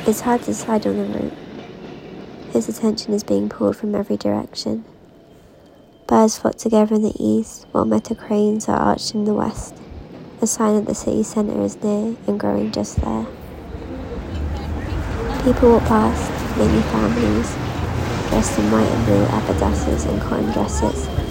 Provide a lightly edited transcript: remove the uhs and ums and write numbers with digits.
It's hard to decide on the route. His attention is being pulled from every direction. Birds flock together in the east, while metal cranes are arched in the west, a sign that the city centre is near and growing just there. People walk past, mainly families, dressed in white and blue abadasses and cotton dresses.